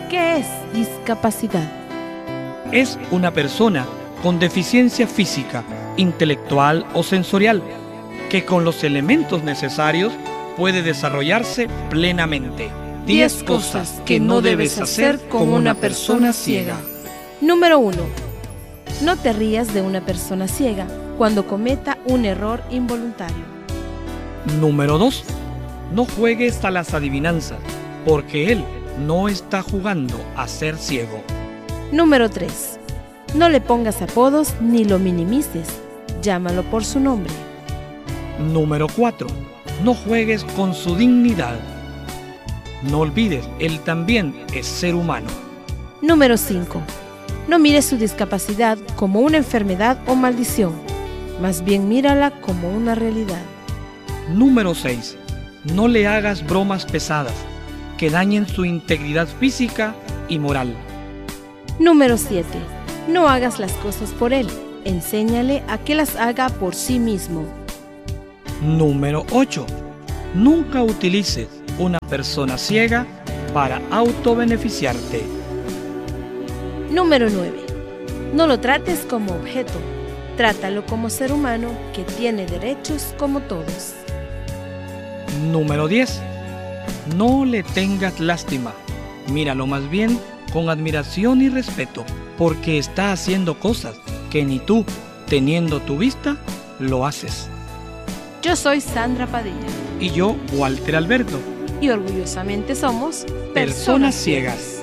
¿Qué es discapacidad? Es una persona con deficiencia física, intelectual o sensorial, que con los elementos necesarios puede desarrollarse plenamente. 10 cosas que no debes hacer con una persona ciega. Número 1. No te rías de una persona ciega cuando cometa un error involuntario. Número 2. No juegues a las adivinanzas, porque él no está jugando a ser ciego. Número 3. No le pongas apodos ni lo minimices, llámalo por su nombre. Número 4. No juegues con su dignidad. No olvides, él también es ser humano. Número 5. No mires su discapacidad como una enfermedad o maldición, más bien mírala como una realidad. Número 6. No le hagas bromas pesadas que dañen su integridad física y moral. Número 7. No hagas las cosas por él, enséñale a que las haga por sí mismo. Número 8. Nunca utilices una persona ciega para autobeneficiarte. Número 9. No lo trates como objeto, trátalo como ser humano que tiene derechos como todos. Número 10. No le tengas lástima, míralo más bien con admiración y respeto, porque está haciendo cosas que ni tú, teniendo tu vista, lo haces. Yo soy Sandra Padilla. Y yo, Walter Alberto. Y orgullosamente somos Personas Ciegas.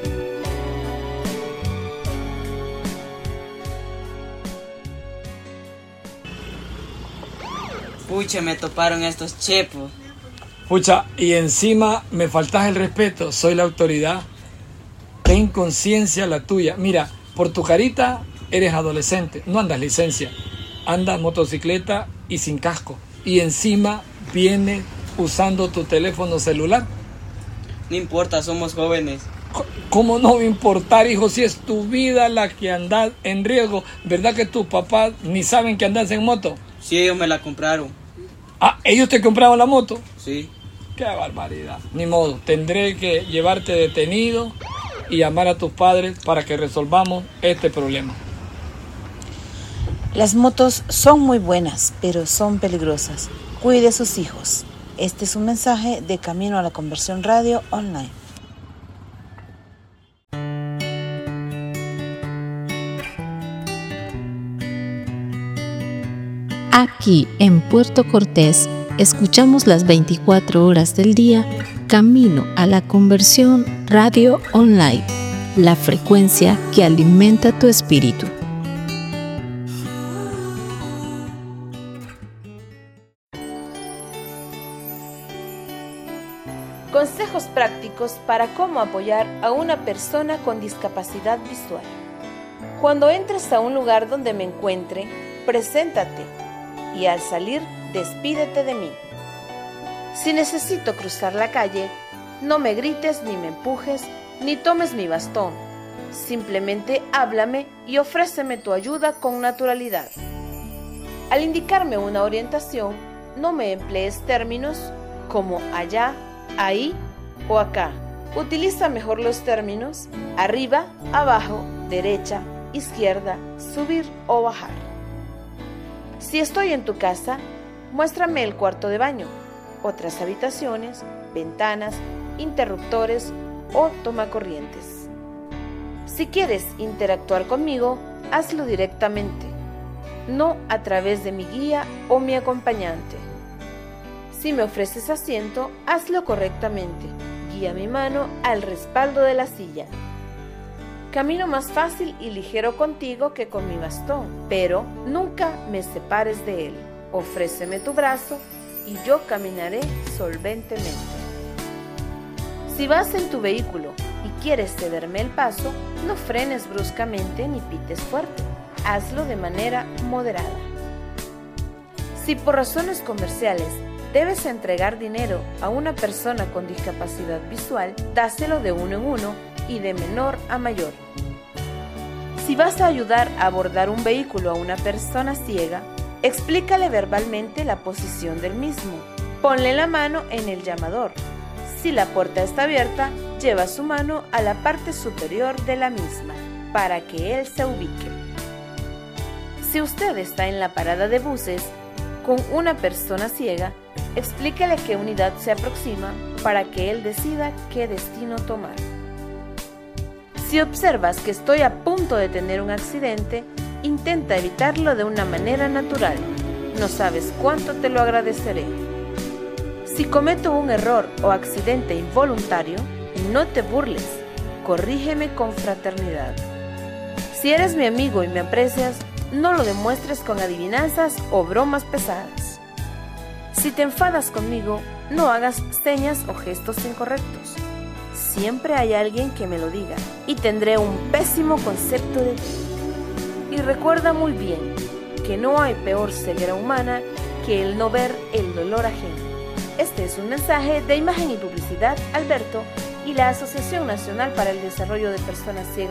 Pucha, me toparon estos chepos. Pucha, y encima me faltas el respeto, soy la autoridad. Qué inconsciencia la tuya. Mira, por tu carita eres adolescente, no andas licencia, andas motocicleta y sin casco. Y encima vienes usando tu teléfono celular. No importa, somos jóvenes. ¿Cómo no va a importar, hijo, si es tu vida la que andas en riesgo? ¿Verdad que tus papás ni saben que andas en moto? Sí, ellos me la compraron. Ah, ¿ellos te compraron la moto? Sí. Qué barbaridad. Ni modo, tendré que llevarte detenido y llamar a tus padres para que resolvamos este problema. Las motos son muy buenas, pero son peligrosas. Cuide a sus hijos. Este es un mensaje de Camino a la Conversión Radio Online. Aquí en Puerto Cortés, escuchamos las 24 horas del día Camino a la Conversión Radio Online, la frecuencia que alimenta tu espíritu. Consejos prácticos para cómo apoyar a una persona con discapacidad visual. Cuando entres a un lugar donde me encuentre, preséntate y al salir, despídete de mí. Si necesito cruzar la calle, no me grites ni me empujes ni tomes mi bastón. Simplemente háblame y ofréceme tu ayuda con naturalidad. Al indicarme una orientación, no me emplees términos como allá, ahí o acá. Utiliza mejor los términos arriba, abajo, derecha, izquierda, subir o bajar. Si estoy en tu casa, muéstrame el cuarto de baño, otras habitaciones, ventanas, interruptores o tomacorrientes. Si quieres interactuar conmigo, hazlo directamente, no a través de mi guía o mi acompañante. Si me ofreces asiento, hazlo correctamente. Guía mi mano al respaldo de la silla. Camino más fácil y ligero contigo que con mi bastón, pero nunca me separes de él. Ofréceme tu brazo y yo caminaré solventemente. Si vas en tu vehículo y quieres cederme el paso, no frenes bruscamente ni pites fuerte. Hazlo de manera moderada. Si por razones comerciales debes entregar dinero a una persona con discapacidad visual, dáselo de uno en uno y de menor a mayor. Si vas a ayudar a abordar un vehículo a una persona ciega, explícale verbalmente la posición del mismo. Ponle la mano en el llamador. Si la puerta está abierta, lleva su mano a la parte superior de la misma para que él se ubique. Si usted está en la parada de buses con una persona ciega, explíquele qué unidad se aproxima para que él decida qué destino tomar. Si observas que estoy a punto de tener un accidente, intenta evitarlo de una manera natural. No sabes cuánto te lo agradeceré. Si cometo un error o accidente involuntario, no te burles, corrígeme con fraternidad. Si eres mi amigo y me aprecias, no lo demuestres con adivinanzas o bromas pesadas. Si te enfadas conmigo, no hagas señas o gestos incorrectos. Siempre hay alguien que me lo diga y tendré un pésimo concepto de ti. Y recuerda muy bien que no hay peor ceguera humana que el no ver el dolor ajeno. Este es un mensaje de Imagen y Publicidad Alberto y la Asociación Nacional para el Desarrollo de Personas Ciegas.